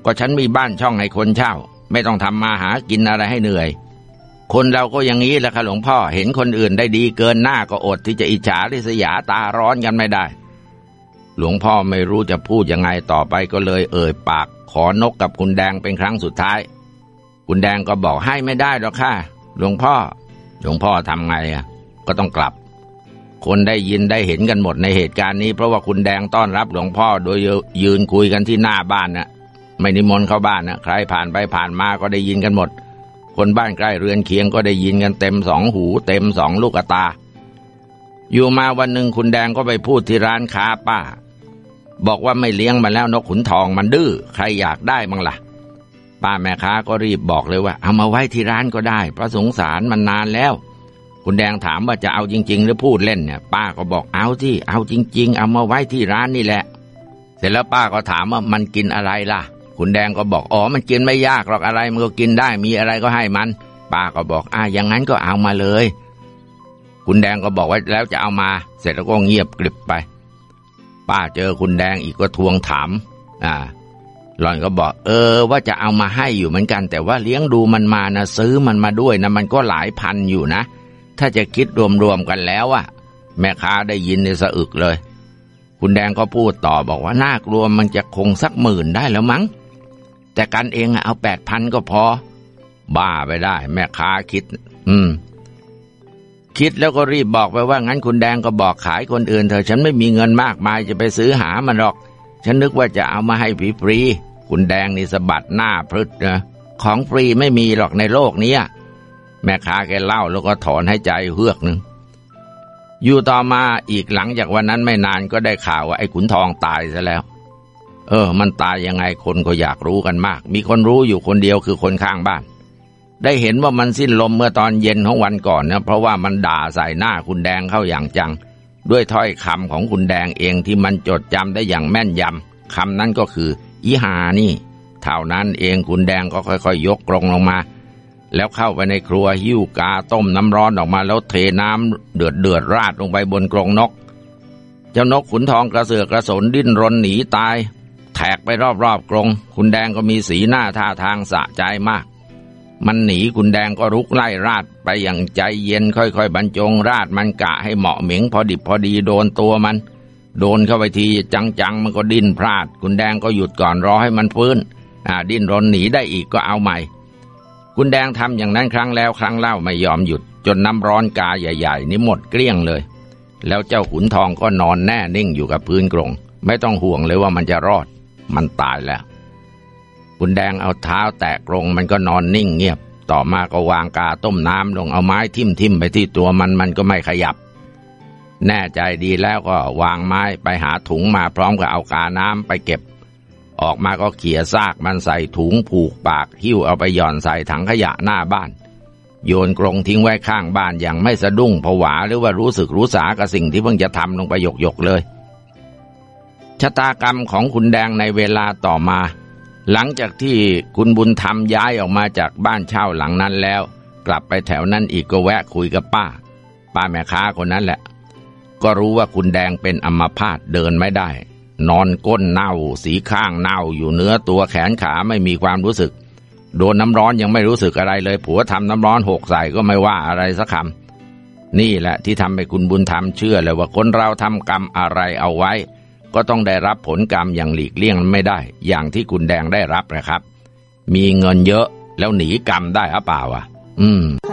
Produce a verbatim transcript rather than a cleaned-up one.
ก็ฉันมีบ้านช่องให้คนเช่าไม่ต้องทำมาหากินอะไรให้เหนื่อยคนเราก็อย่างนี้แหละค่ะหลวงพ่อเห็นคนอื่นได้ดีเกินหน้าก็อดที่จะอิจฉาริษยาตาร้อนกันไม่ได้หลวงพ่อไม่รู้จะพูดยังไงต่อไปก็เลยเอ่ยปากขอนกกับคุณแดงเป็นครั้งสุดท้ายคุณแดงก็บอกให้ไม่ได้หรอกค่ะหลวงพ่อหลวงพ่อทำไงอ่ะก็ต้องกลับคนได้ยินได้เห็นกันหมดในเหตุการณ์นี้เพราะว่าคุณแดงต้อนรับหลวงพ่อโดยยืนคุยกันที่หน้าบ้านน่ะไม่นิมนต์เข้าบ้านนะใครผ่านไปผ่านมาก็ได้ยินกันหมดคนบ้านใกล้เรือนเคียงก็ได้ยินกันเต็มสองหูเต็มสองลูกตาอยู่มาวันหนึ่งคุณแดงก็ไปพูดที่ร้านค้าป้าบอกว่าไม่เลี้ยงมาแล้วนกขุนทองมันดื้อใครอยากได้บ้างล่ะป้าแม่ค้าก็รีบบอกเลยว่าเอามาไว้ที่ร้านก็ได้เพราะสงสารมันนานแล้วคุณแดงถามว่าจะเอาจริงๆหรือพูดเล่นเนี่ยป้าก็บอกเอาที่เอาจริงๆเอามาไว้ที่ร้านนี่แหละเสร็จแล้วป้าก็ถามว่ามันกินอะไรล่ะคุณแดงก็บอกอ๋อมันกินไม่ยากหรอกอะไรมันก็กินได้มีอะไรก็ให้มันป้าก็บอกอ่ะอย่างนั้นก็เอามาเลยคุณแดงก็บอกว่าแล้วจะเอามาเสร็จแล้วก็เงียบกริบไปป้าเจอคุณแดงอีกก็ทวงถามอ่าหล่อนก็บอกเออว่าจะเอามาให้อยู่เหมือนกันแต่ว่าเลี้ยงดูมันมานะซื้อมันมาด้วยนะมันก็หลายพันอยู่นะถ้าจะคิดรวมๆกันแล้วอะแม่ค้าได้ยินเนี่ยสะอึกเลยคุณแดงก็พูดต่อบอกว่าน่ากลัวมันจะคงสักหมื่นได้แล้วมั้งแต่กันเองเอาแปดพันก็พอบ้าไปได้แม่ค้าคิดอืมคิดแล้วก็รีบบอกไปว่างั้นคุณแดงก็บอกขายคนอื่นเถอะฉันไม่มีเงินมากมายจะไปซื้อหามันหรอกฉันนึกว่าจะเอามาให้ฟรีๆคุณแดงนี่สะบัดหน้าพรึดนะของฟรีไม่มีหรอกในโลกนี้แม่ค้าแกเล่าแล้วก็ถอนหายใจเฮือกหนึ่งอยู่ต่อมาอีกหลังจากวันนั้นไม่นานก็ได้ข่าวว่าไอ้ขุนทองตายซะแล้วเออมันตายยังไงคนก็อยากรู้กันมากมีคนรู้อยู่คนเดียวคือคนข้างบ้านได้เห็นว่ามันสิ้นลมเมื่อตอนเย็นของวันก่อนนะเพราะว่ามันด่าใส่หน้าคุณแดงเข้าอย่างจังด้วยถ้อยคำของคุณแดงเองที่มันจดจำได้อย่างแม่นยำคำนั้นก็คืออีหานี่เท่านั้นเองคุณแดงก็ค่อยๆยกกรงลงมาแล้วเข้าไปในครัวหิ้วกาต้มน้ำร้อนออกมาแล้วเทน้ำเดือดเดือดราดลงไปบนกรงนกเจ้านกขุนทองกระเสือกกระสนดิ้นรนหนีตายแทกไปรอบๆกรงคุณแดงก็มีสีหน้าท่าทางสะใจมากมันหนีคุณแดงก็รุกไล่ราดไปอย่างใจเย็นค่อยๆบรรจงราดมันกะให้เหมาะเหม็งพอดิบพอดีโดนตัวมันโดนเข้าไปทีจังๆมันก็ดิ้นพลาดคุณแดงก็หยุดก่อนรอให้มันฟื้นอ่าดิ้นรนหนีได้อีกก็เอาใหม่คุณแดงทำอย่างนั้นครั้งแล้วครั้งเล่าไม่ยอมหยุดจนน้ำร้อนกาใหญ่ๆนี้หมดเกลี้ยงเลยแล้วเจ้าขุนทองก็นอนแน่นิ่งอยู่กับพื้นกรงไม่ต้องห่วงเลยว่ามันจะรอดมันตายแล้วคุณแดงเอาเท้าแตะกรงมันก็นอนนิ่งเงียบต่อมาก็วางกาต้มน้ำลงเอาไม้ทิ่มทิ่มไปที่ตัวมันมันก็ไม่ขยับแน่ใจดีแล้วก็วางไม้ไปหาถุงมาพร้อมกับเอากาน้ำไปเก็บออกมาก็เขี่ยซากมันใส่ถุงผูกปากหิ้วเอาไปหย่อนใส่ถังขยะหน้าบ้านโยนกรงทิ้งไว้ข้างบ้านอย่างไม่สะดุ้งผวาหรือว่ารู้สึกรู้สากับสิ่งที่เพิ่งจะทำลงไปหยกๆเลยชะตากรรมของคุณแดงในเวลาต่อมาหลังจากที่คุณบุญธรรมย้ายออกมาจากบ้านเช่าหลังนั้นแล้วกลับไปแถวนั้นอีกก็แวะคุยกับป้าป้าแม่ค้าคนนั้นแหละก็รู้ว่าคุณแดงเป็นอัมพาตเดินไม่ได้นอนก้นเน่าสีข้างเน่าอยู่เนื้อตัวแขนขาไม่มีความรู้สึกโดนน้ำร้อนยังไม่รู้สึกอะไรเลยผัวทำน้ำร้อนหกใส่ก็ไม่ว่าอะไรสักคำนี่แหละที่ทำให้คุณบุญธรรมเชื่อเลยว่าคนเราทำกรรมอะไรเอาไว้ก็ต้องได้รับผลกรรมอย่างหลีกเลี่ยงไม่ได้อย่างที่คุณแดงได้รับนะครับมีเงินเยอะแล้วหนีกรรมได้หรือเปล่าอ่ะอืม